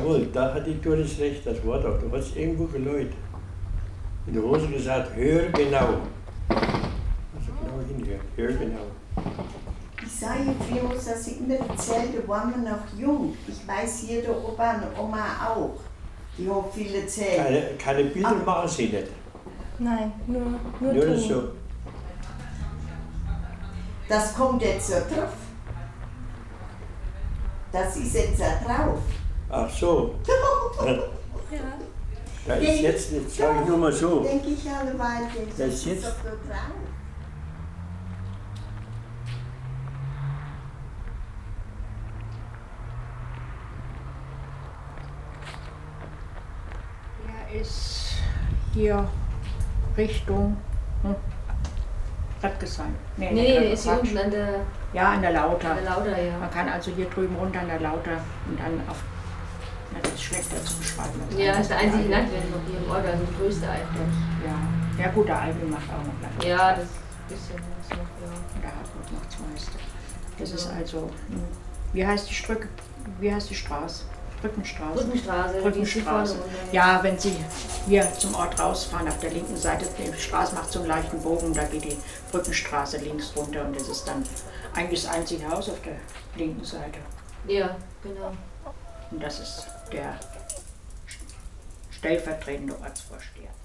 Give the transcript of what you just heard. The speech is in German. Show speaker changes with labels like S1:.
S1: Jawohl, da hatte ich das Recht, das Wort auch. Du hast irgendwo geläutet. Und du hast gesagt, hör genau. Also genau hinhören, hör genau.
S2: Ich sage bloß, dass ich immer erzählt, da waren wir noch jung. Ich weiß, jeder Opa und Oma auch. Die haben viel erzählt.
S1: Keine Bilder machen sie nicht.
S3: Nein, nur
S1: Nur
S3: Ton.
S1: so.
S2: Das kommt jetzt so drauf. Das ist jetzt da drauf.
S1: Ach so.
S3: Ja.
S1: Da ist jetzt nicht, sage ich nur mal so.
S2: Denke ich alleweil,
S1: Das ist jetzt-
S2: doch so drauf.
S4: Der ist hier Richtung Radgesang.
S5: Nee, der ist hier unten an der
S4: Lauter.
S5: ja.
S4: Man kann also hier drüben runter an der Lauter und dann auf. Na, das ist schlechter zu beschreiben.
S5: Ja, das ist der einzige Landwirt noch hier im Ort, also der größte eigentlich.
S4: Ja, gut, der Albi macht auch noch Landwirt.
S5: Ja, das bisschen was noch, ja.
S4: Und der Hartmut macht das meiste. Das
S5: Genau.
S4: ist also, wie heißt die Straße? Brückenstraße.
S5: Brückenstraße,
S4: Brückenstraße. Ja, wenn Sie hier zum Ort rausfahren, auf der linken Seite, die Straße macht so einen leichten Bogen, da geht die Brückenstraße links runter und das ist dann eigentlich das einzige Haus auf der linken Seite.
S5: Ja, genau.
S4: Und das ist der stellvertretende Ortsvorsteher.